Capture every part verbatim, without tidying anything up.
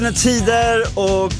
Tider och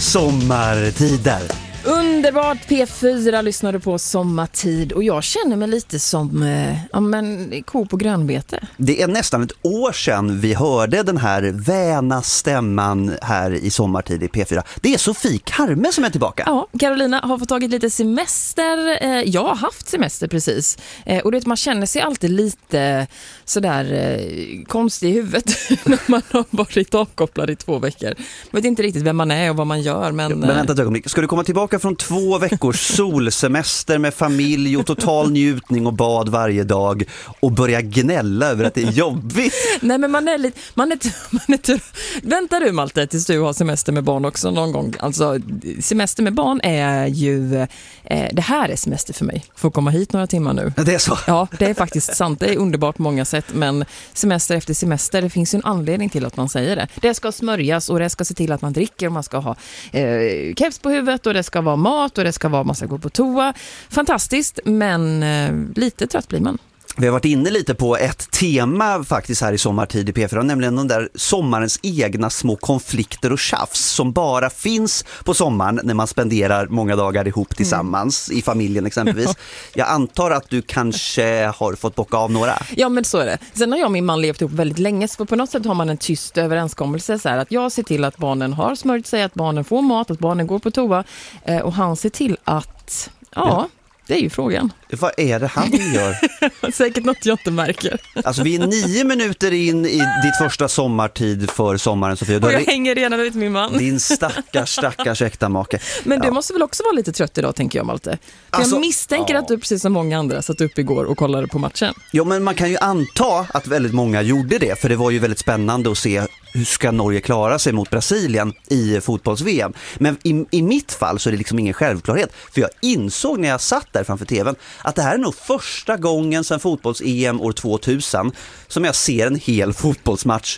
sommartider. Underbart, P fyra lyssnar du på Sommartid och jag känner mig lite som eh, ja, men, ko på grönbete. Det är nästan ett år sedan vi hörde den här väna stämman här i Sommartid i P fyra. Det är Sofie Karme som är tillbaka. Ja, Carolina har fått tagit lite semester. Eh, jag har haft semester precis. Eh, och det, man känner sig alltid lite sådär eh, konstig i huvudet när man har varit avkopplad i två veckor. Man vet inte riktigt vem man är och vad man gör. Men, men vänta ett ögonblick, ska du komma tillbaka från två veckors solsemester med familj och total njutning och bad varje dag och börja gnälla över att det är jobbigt? Nej, men man är lite... Man är, man är, väntar du, Malte, tills du har semester med barn också någon gång? Alltså, semester med barn är ju... Eh, det här är semester för mig. Får komma hit några timmar nu. Det är så? Ja, det är faktiskt sant. Det är underbart på många sätt, men semester efter semester, det finns ju en anledning till att man säger det. Det ska smörjas och det ska se till att man dricker och man ska ha eh, keps på huvudet och det ska vara mat och det ska vara, man ska gå på toa. Fantastiskt, men eh, lite trött blir man. Vi har varit inne lite på ett tema faktiskt här i Sommartid i P fyra, nämligen de där sommarens egna små konflikter och tjafs som bara finns på sommaren när man spenderar många dagar ihop tillsammans, mm. i familjen exempelvis. Jag antar att du kanske har fått bocka av några. Ja, men så är det. Sen har jag och min man levt ihop väldigt länge, så på något sätt har man en tyst överenskommelse så här, att jag ser till att barnen har smörjt sig, att barnen får mat, att barnen går på toa eh, och han ser till att ja, ja. Det är ju frågan. Vad är det han gör? Säkert något jag inte märker. Alltså vi är nio minuter in i ditt första sommartid för sommaren, Sofia. Och jag hänger redan ut min man. Din stackars, stackars äktamake. Men du ja. måste väl också vara lite trött idag, tänker jag, Malte. För alltså, jag misstänker ja. att du precis som många andra satt upp igår och kollade på matchen. Ja, men man kan ju anta att väldigt många gjorde det. För det var ju väldigt spännande att se hur ska Norge klara sig mot Brasilien i fotbolls-V M. Men i, i mitt fall så är det liksom ingen självklarhet. För jag insåg när jag satt där framför tvn att det här är nog första gången sedan fotbolls-E M år tvåtusen som jag ser en hel fotbollsmatch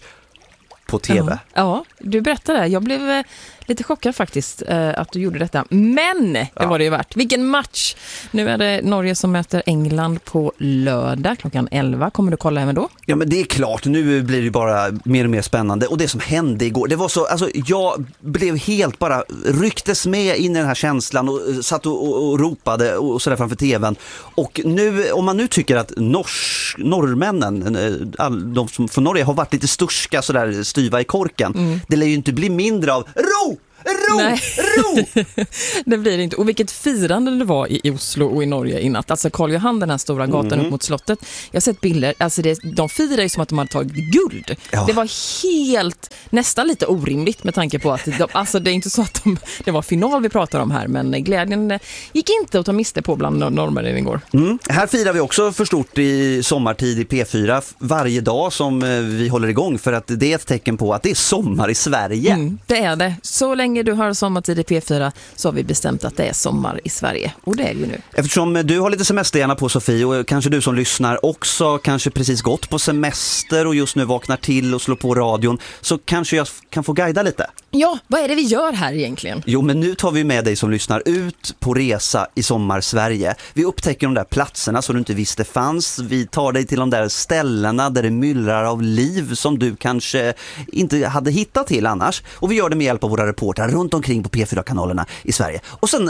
på tv. Ja, ja, du berättade det. Jag blev eh, lite chockad faktiskt eh, att du gjorde detta. Men det ja. var det ju värt. Vilken match! Nu är det Norge som möter England på lördag klockan elva. Kommer du kolla även då? Ja, men det är klart. Nu blir det bara mer och mer spännande. Och det som hände igår, det var så, alltså jag blev helt bara rycktes med in i den här känslan och satt och, och, och ropade och sådär framför tvn. Och nu, om man nu tycker att nors, norrmännen, all, de som från Norge har varit lite sturska sådär styva i korken, mm. det lär ju inte bli mindre av ro! Ro! Nej. Ro! Det blir det inte. Och vilket firande det var i Oslo och i Norge i natt. Alltså Karl Johan, den här stora gatan mm. upp mot slottet. Jag har sett bilder. Alltså det, de firar ju som att de hade tagit guld. Ja. Det var helt, nästan lite orimligt med tanke på att de, alltså det är inte så att de, det var final vi pratar om här. Men glädjen gick inte att ta miste på bland norrmännen igår. Mm. Här firar vi också för stort i Sommartid i P fyra varje dag som vi håller igång. För att det är ett tecken på att det är sommar i Sverige. Mm, det är det. Så länge du har Sommartid i P fyra så har vi bestämt att det är sommar i Sverige. Och det är ju nu. Eftersom du har lite semester gärna på, Sofie, och kanske du som lyssnar också kanske precis gått på semester och just nu vaknar till och slår på radion, så kanske jag kan få guida lite. Ja, vad är det vi gör här egentligen? Jo, men nu tar vi med dig som lyssnar ut på resa i sommar Sverige. Vi upptäcker de där platserna som du inte visste fanns. Vi tar dig till de där ställena där det myllrar av liv som du kanske inte hade hittat till annars. Och vi gör det med hjälp av våra reportrar runt omkring på P fyra-kanalerna i Sverige. Och sen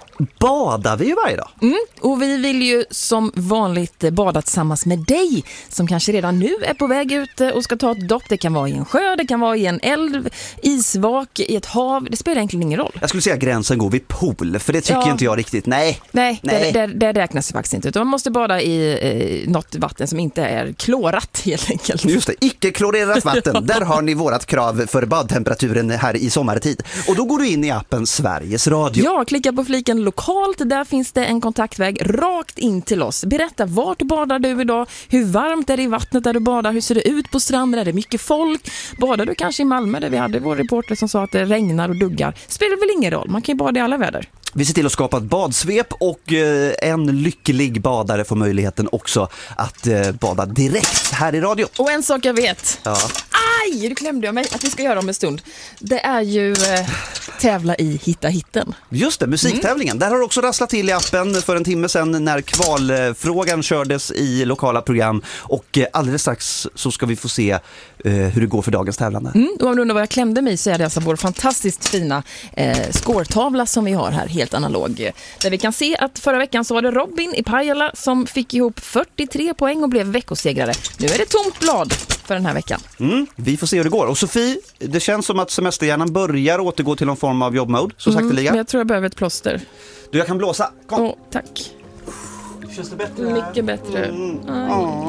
badar vi ju varje dag. Mm, och vi vill ju som vanligt bada tillsammans med dig som kanske redan nu är på väg ut och ska ta ett dopp. Det kan vara i en sjö, det kan vara i en älv, isvak, i ett hav. Det spelar egentligen ingen roll. Jag skulle säga att gränsen går vid pool, för det tycker ja. inte jag riktigt. Nej, Nej, Nej. Det, det, det räknas ju faktiskt inte. Utan man måste bada i eh, något vatten som inte är klorat helt enkelt. Just det, icke-klorerat vatten. ja. Där har ni vårat krav för badtemperaturen här i sommartid. Och då går du in i appen Sveriges Radio. Ja, klicka på fliken lokalt. Där finns det en kontaktväg rakt in till oss. Berätta, vart badar du idag? Hur varmt är det i vattnet där du badar? Hur ser det ut på stranden? Är det mycket folk? Badar du kanske i Malmö där vi hade vår reporter som sa att det regnar och duggar? Spelar väl ingen roll? Man kan ju bada i alla väder. Vi ser till att skapa ett badsvep och eh, en lycklig badare får möjligheten också att eh, bada direkt här i radio. Och en sak jag vet. Ja. Aj, du klämde jag mig att vi ska göra om en stund. Det är ju eh, tävla i Hitta hitten. Just det, musiktävlingen. Mm. Där har det också rasslat till i appen för en timme sedan när kvalfrågan kördes i lokala program. Och eh, alldeles strax så ska vi få se eh, hur det går för dagens tävlande. Mm, och om du undrar vad jag klämde mig så är det alltså vår fantastiskt fina eh, scoretavla som vi har här, helt analog. Där vi kan se att förra veckan så var det Robin i Pajala som fick ihop fyrtiotre poäng och blev veckosegrare. Nu är det tomt blad för den här veckan. Mm, vi får se hur det går. Och Sofie, det känns som att semesterhjärnan börjar återgå till någon form av jobbmode, så mm, sakteliga. Men jag tror jag behöver ett plåster. Du, jag kan blåsa. Kom. Åh, tack. Känns det bättre? Mycket bättre. Mm.